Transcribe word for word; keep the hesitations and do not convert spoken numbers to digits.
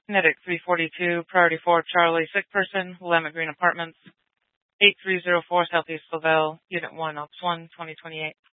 Kinetic three forty-two, Priority four, Charlie, sick person, Willamette Green Apartments, eight three zero four Southeast Lavelle, Unit one, Ops one, twenty twenty-eight.